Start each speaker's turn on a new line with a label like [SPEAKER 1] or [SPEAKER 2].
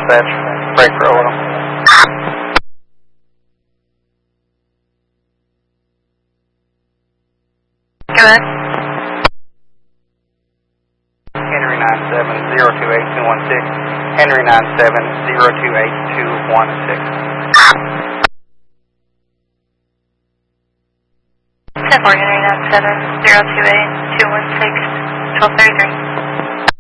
[SPEAKER 1] dispatch. Break for OL.
[SPEAKER 2] Go ahead.
[SPEAKER 1] Henry 97028-216. Henry 97028-216.
[SPEAKER 2] 10-4 Henry 97028-216. 1233.